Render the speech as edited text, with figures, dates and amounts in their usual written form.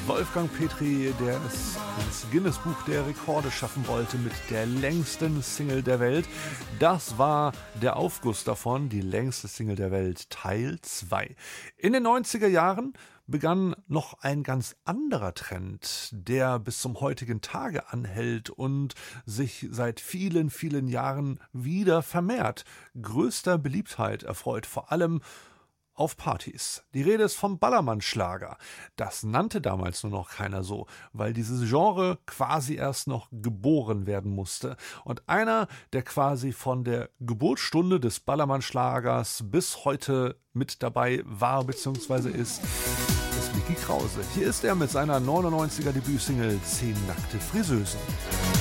Wolfgang Petri, der es ins Guinness-Buch der Rekorde schaffen wollte mit der längsten Single der Welt. Das war der Aufguss davon, die längste Single der Welt, Teil 2. In den 90er Jahren begann noch ein ganz anderer Trend, der bis zum heutigen Tage anhält und sich seit vielen, vielen Jahren wieder vermehrt. Größter Beliebtheit erfreut vor allem auf Partys. Die Rede ist vom Ballermann-Schlager. Das nannte damals nur noch keiner so, weil dieses Genre quasi erst noch geboren werden musste. Und einer, der quasi von der Geburtsstunde des Ballermann-Schlagers bis heute mit dabei war bzw. ist Micky Krause. Hier ist er mit seiner 99er Debütsingle 10 nackte Friseusen.